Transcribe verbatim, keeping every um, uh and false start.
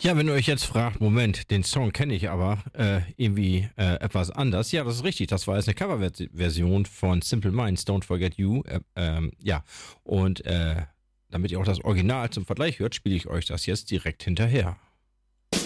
Ja, wenn ihr euch jetzt fragt, Moment, den Song kenne ich aber äh, irgendwie äh, etwas anders. Ja, das ist richtig. Das war jetzt eine Coverversion von Simple Minds, Don't Forget You. Äh, ähm, ja, und äh, damit ihr auch das Original zum Vergleich hört, spiele ich euch das jetzt direkt hinterher.